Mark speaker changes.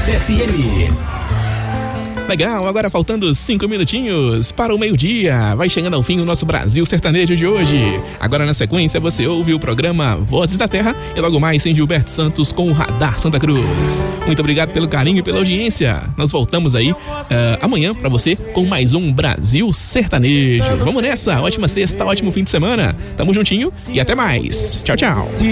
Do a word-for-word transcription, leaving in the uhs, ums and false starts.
Speaker 1: F M.
Speaker 2: Legal, agora faltando cinco minutinhos para o meio-dia. Vai chegando ao fim o nosso Brasil Sertanejo de hoje. Agora na sequência você ouve o programa Vozes da Terra e logo mais tem Gilberto Santos com o Radar Santa Cruz. Muito obrigado pelo carinho e pela audiência. Nós voltamos aí uh, amanhã para você com mais um Brasil Sertanejo. Vamos nessa, ótima sexta, ótimo fim de semana. Tamo juntinho e até mais. Tchau, tchau.